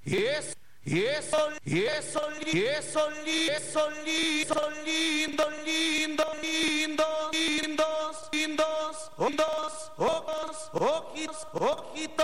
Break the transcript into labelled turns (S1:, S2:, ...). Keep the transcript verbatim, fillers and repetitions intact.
S1: y es, y eso, y eso, y eso, y eso, y eso, lindo, lindo, lindo, lindos, lindos, lindos, ojos, ojitos, ojitos.